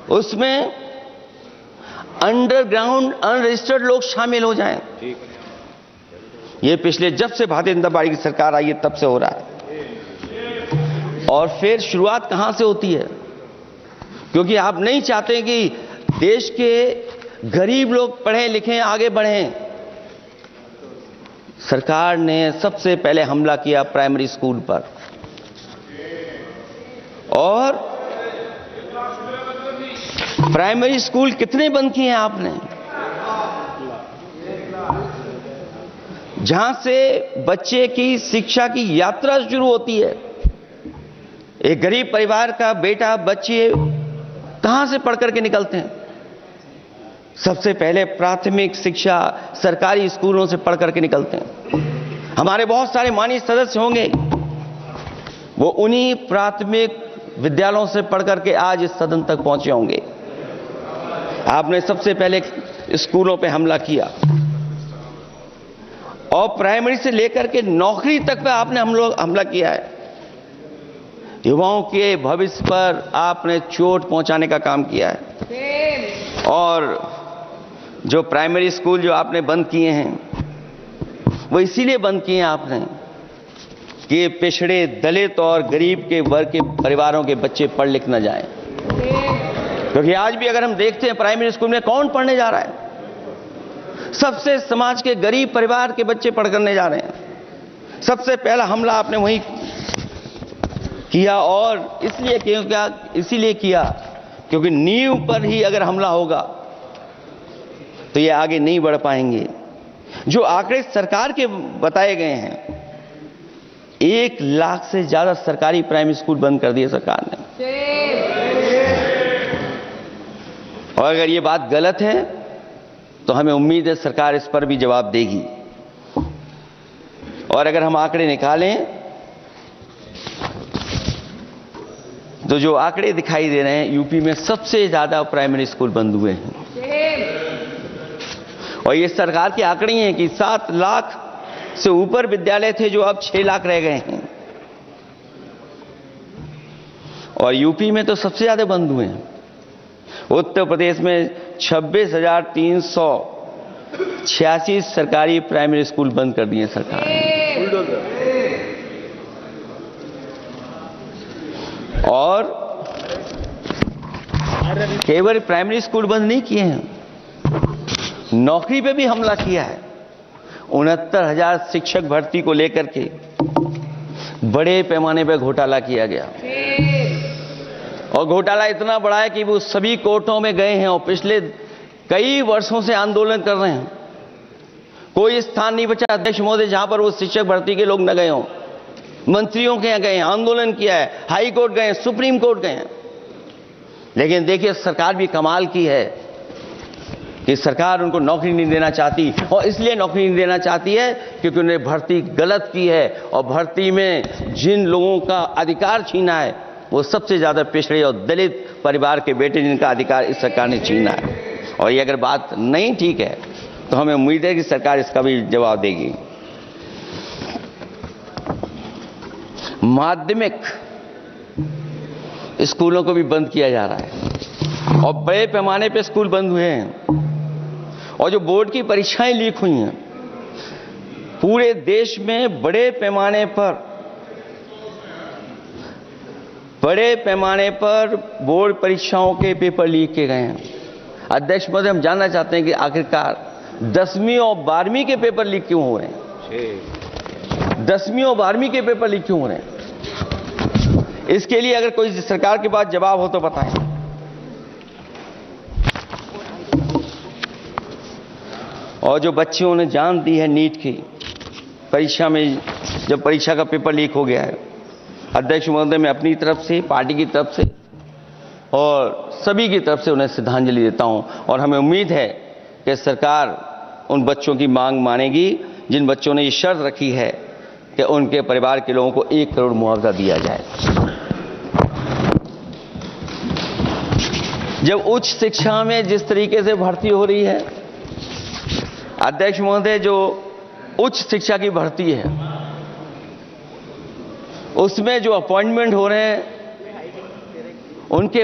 उसमें underground unregistered लोग शामिल हो जाएं। ये पिछले जब से भारतीय जनता पार्टी की सरकार आई है तब से हो रहा है। और फिर शुरुआत कहां से होती है? क्योंकि आप नहीं चाहते कि देश के गरीब लोग पढ़ें लिखें आगे बढ़ें। सरकार ने सबसे पहले हमला किया प्राइमरी स्कूल पर, और प्राइमरी स्कूल कितने बंद किए हैं आपने? जहां से बच्चे की शिक्षा की यात्रा शुरू होती है। एक गरीब परिवार का बेटा बच्चे कहां से पढ़ करके निकलते हैं? सबसे पहले प्राथमिक शिक्षा सरकारी स्कूलों से पढ़ करके निकलते हैं। हमारे बहुत सारे माननीय सदस्य होंगे, वो उन्हीं प्राथमिक विद्यालयों से पढ़ करके आज इस सदन तक पहुंचे होंगे। आपने सबसे पहले स्कूलों पे हमला किया, और प्राइमरी से लेकर के नौकरी तक पे आपने हमला किया है। युवाओं के भविष्य पर आपने चोट पहुंचाने का काम किया है। और जो प्राइमरी स्कूल जो आपने बंद किए हैं, वो इसीलिए बंद किए हैं आपने कि पिछड़े, दलित और गरीब के वर्ग के परिवारों के बच्चे पढ़ लिख न जाएं। क्योंकि आज भी अगर हम देखते हैं प्राइमरी स्कूल में कौन पढ़ने जा रहा है? सबसे समाज के गरीब परिवार के बच्चे पढ़ करने जा रहे हैं। सबसे पहला हमला आपने वहीं किया, और इसीलिए किया क्योंकि नींव पर ही अगर हमला होगा तो ये आगे नहीं बढ़ पाएंगे। जो आंकड़े सरकार के बताए गए हैं, 1 लाख से ज्यादा सरकारी प्राइमरी स्कूल बंद कर दिए सरकार ने। और अगर ये बात गलत है तो हमें उम्मीद है सरकार इस पर भी जवाब देगी। और अगर हम आंकड़े निकालें तो जो आंकड़े दिखाई दे रहे हैं, यूपी में सबसे ज्यादा प्राइमरी स्कूल बंद हुए हैं। और ये सरकार के आंकड़े हैं कि 7 लाख से ऊपर विद्यालय थे जो अब 6 लाख रह गए हैं। और यूपी में तो सबसे ज्यादा बंद हुए हैं। उत्तर प्रदेश में 26,386 सरकारी प्राइमरी स्कूल बंद कर दिए सरकार ने। और केवल प्राइमरी स्कूल बंद नहीं किए हैं, नौकरी पे भी हमला किया है। 69,000 शिक्षक भर्ती को लेकर के बड़े पैमाने पर घोटाला किया गया। और घोटाला इतना बड़ा है कि वो सभी कोर्टों में गए हैं और पिछले कई वर्षों से आंदोलन कर रहे हैं। कोई स्थान नहीं बचा अध्यक्ष महोदय जहां पर वो शिक्षक भर्ती के लोग न गए हों। मंत्रियों के यहाँ गए, आंदोलन किया है, हाई कोर्ट गए, सुप्रीम कोर्ट गए हैं। लेकिन देखिए सरकार भी कमाल की है कि सरकार उनको नौकरी नहीं देना चाहती। और इसलिए नौकरी नहीं देना चाहती है क्योंकि उन्होंने भर्ती गलत की है, और भर्ती में जिन लोगों का अधिकार छीना है वो सबसे ज्यादा पिछड़े और दलित परिवार के बेटे, जिनका अधिकार इस सरकार ने छीना है। और ये अगर बात नहीं ठीक है तो हमें उम्मीद है कि सरकार इसका भी जवाब देगी। माध्यमिक स्कूलों को भी बंद किया जा रहा है, और बड़े पैमाने पर स्कूल बंद हुए हैं। और जो बोर्ड की परीक्षाएं लीक हुई हैं, पूरे देश में बड़े पैमाने पर बोर्ड परीक्षाओं के पेपर लीक किए गए हैं। अध्यक्ष महोदय, हम जानना चाहते हैं कि आखिरकार 10वीं और 12वीं के पेपर लीक क्यों हो रहे हैं? 10वीं और 12वीं के पेपर लीक क्यों हो रहे हैं? इसके लिए अगर कोई सरकार के पास जवाब हो तो बताएं। और जो बच्चों ने जान दी है नीट की परीक्षा में, जब परीक्षा का पेपर लीक हो गया है, अध्यक्ष महोदय, मैं अपनी तरफ से, पार्टी की तरफ से और सभी की तरफ से उन्हें श्रद्धांजलि देता हूं। और हमें उम्मीद है कि सरकार उन बच्चों की मांग मानेगी जिन बच्चों ने ये शर्त रखी है कि उनके परिवार के लोगों को 1 करोड़ मुआवजा दिया जाए। जब उच्च शिक्षा में जिस तरीके से भर्ती हो रही है, अध्यक्ष महोदय, जो उच्च शिक्षा की भर्ती है उसमें जो अपॉइंटमेंट हो रहे हैं उनके